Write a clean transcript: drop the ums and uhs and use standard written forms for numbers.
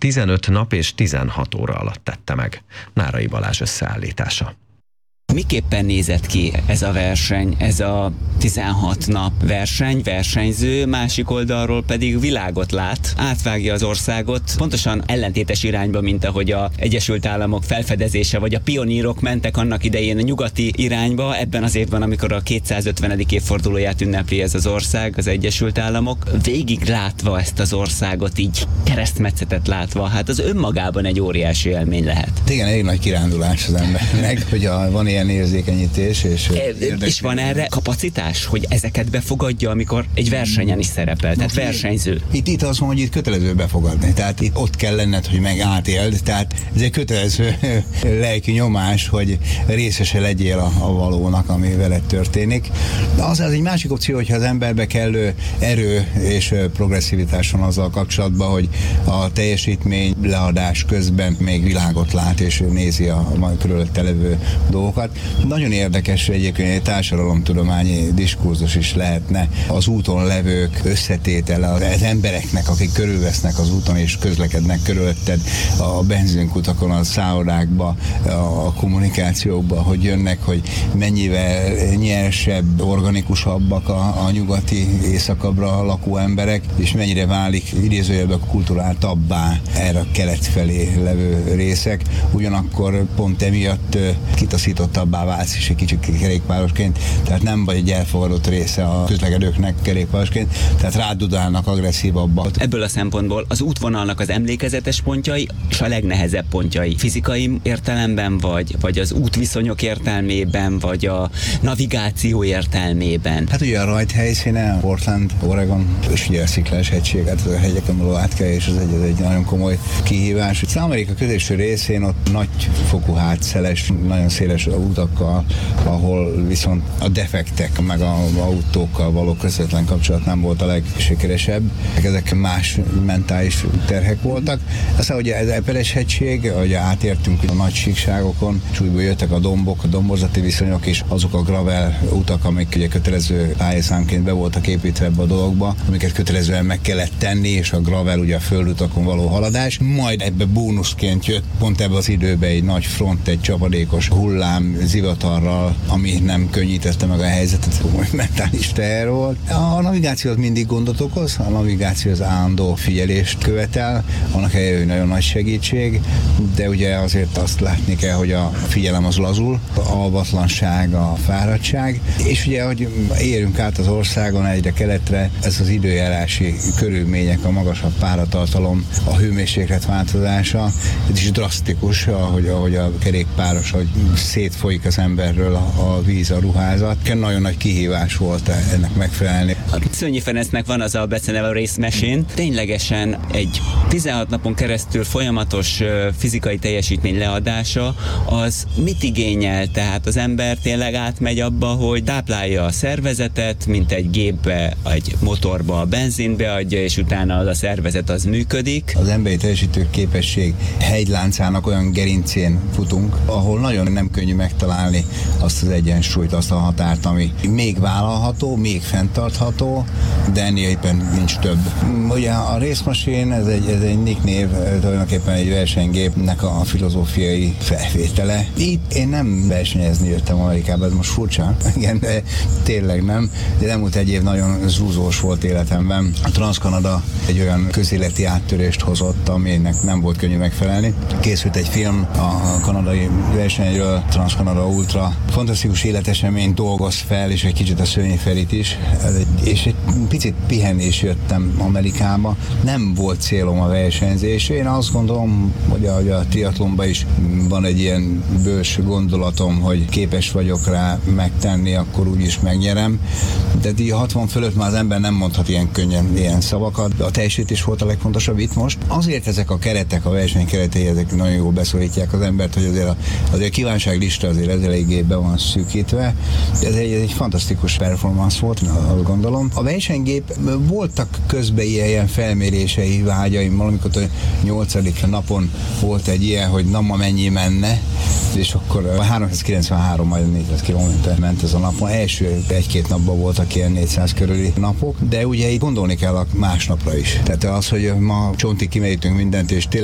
15 nap és 16 óra alatt tette meg. Nárai Balázs összeállítása. Miképpen nézett ki ez a verseny, ez a 16 nap versenyző, másik oldalról pedig világot lát, átvágja az országot, pontosan ellentétes irányba, mint ahogy az Egyesült Államok felfedezése, vagy a pionírok mentek annak idején a nyugati irányba, ebben az évben, amikor a 250. évfordulóját ünnepli ez az ország, az Egyesült Államok, végig látva ezt az országot, így keresztmetszetet látva, hát az önmagában egy óriási élmény lehet. Igen, elég nagy kirándulás az embernek, hogy van ilyen érzékenyítés. És van erre kapacitás, hogy ezeket befogadja, amikor egy versenyen is szerepel, tehát versenyző. Itt azt mondom, hogy itt kötelező befogadni, tehát itt ott kell lenned, hogy megátéld, tehát ez egy kötelező lelki nyomás, hogy részese legyél a valónak, ami veled történik. De az egy másik opció, hogyha az emberbe kellő erő és progresszivitás van azzal kapcsolatban, hogy a teljesítmény leadás közben még világot lát, és nézi a majd körülötte levő dolgokat. Nagyon érdekes egyébként egy társadalomtudományi diskurzus is lehetne az úton levők összetétele, az embereknek, akik körülvesznek az úton és közlekednek körülötted a benzinkutakon, a szállodákba, a kommunikációkba, hogy jönnek, hogy mennyivel nyersebb, organikusabbak a nyugati, északabbra lakó emberek, és mennyire válik idézőjelben kulturáltabbá erre a kelet felé levő részek. Ugyanakkor pont emiatt kitaszítottabbá válsz is egy kicsit kerékpárosként, tehát nem vagy egy elfogadott része a közlekedőknek kerékpárosként, tehát rádudálnak agresszívabbak. Ebből a szempontból az útvonalnak az emlékezetes pontjai és a legnehezebb pontjai fizikai értelemben, vagy az útviszonyok értelmében, vagy a navigáció értelmében. Hát ugye a rajt helyszíne, Portland, Oregon, és ugye a Sziklás hegység, hát a hegyeken való átkelés, ez egy nagyon komoly kihívás. Az Amerika középső részén ott nagy fokú hátszeles, nagyon széles utakkal, ahol viszont a defektek meg az autókkal való közvetlen kapcsolat nem volt a legsikeresebb. Ezek más mentális terhek voltak. Aztán ugye ez Epeles hegység, ugye átértünk a nagy síkságokon, és újból jöttek a dombok, a dombozati viszonyok is, azok a gravel utak, amik ugye kötelező pályaszámként be voltak építve ebbe a dologba, amiket kötelezően meg kellett tenni, és a gravel ugye a földutakon való haladás. Majd ebbe bónuszként jött pont ebbe az időbe egy nagy front, egy csapadékos hullám zivatarral, ami nem könnyítette meg a helyzetet, hogy mentális teher volt. A navigáció az mindig gondot okoz, a navigáció az állandó figyelést követel, annak helyett nagyon nagy segítség, de ugye azért azt látni kell, hogy a figyelem az lazul, a alvatlanság, a fáradtság, és ugye, hogy érünk át az országon egyre keletre, ez az időjárási körülmények, a magasabb páratartalom, a hőmérséklet változása, ez is drasztikus, ahogy a kerékpáros, hogy szétfolyik az emberről a víz, a ruházat. Nagyon nagy kihívás volt ennek megfelelni. A Szőnyi Ferencnek van az a beceneve Race Machine. Ténylegesen egy 16 napon keresztül folyamatos fizikai teljesítmény leadása, az mit igényel? Tehát az ember tényleg átmegy abba, hogy táplálja a szervezetet, mint egy gépbe, egy motorba a benzint beadja, és utána az a szervezet az működik. Az emberi teljesítő képesség hegyláncának olyan gerincén futunk, ahol nagyon nem könnyű megtalálni azt az egyensúlyt, azt a határt, ami még vállalható, még fenntartható, de ennél éppen nincs több. Ugye a Race Machine, ez egy nicknév, tulajdonképpen egy versenygépnek a filozófiai felvétele. Itt én nem versenyezni jöttem Amerikába, ez most furcsa, igen, de tényleg nem. De elmúlt egy év nagyon zúzós volt életemben. A Transzkanada egy olyan közéleti áttörést hozott, aminek nem volt könnyű megfelelni. Készült egy film a kanadai versenyről, Transzkanada Ultra. Fantasztikus életesemény dolgoz fel, és egy kicsit a Szőnyi Ferit is. És egy picit pihenés jöttem Amerikába. Nem volt célom a versenyzés. Én azt gondolom, hogy a triatlonban is van egy ilyen bős gondolatom, hogy képes vagyok rá megtenni, akkor úgyis megnyerem. De 60 fölött már az ember nem mondhat ilyen könnyen ilyen szavakat. A teljesítés volt a legfontosabb itt most. Azért ezek a keretek, a verseny keretei, ezek nagyon jól beszólítják az embert, hogy azért a kívánságlista azért ez eléggé be van szűkítve. Ez egy fantasztikus performance volt, azt gondolom. A versenygép voltak közben ilyen felmérései, vágyaim, valamikor a 8. napon volt egy ilyen, hogy na ma mennyi menne, és akkor 393 majd 400 km ment ez a napon. Első 1-2 napban voltak ilyen 400 körüli napok, de ugye itt gondolni kell a másnapra is. Tehát az, hogy ma csontig kimerítünk mindent, és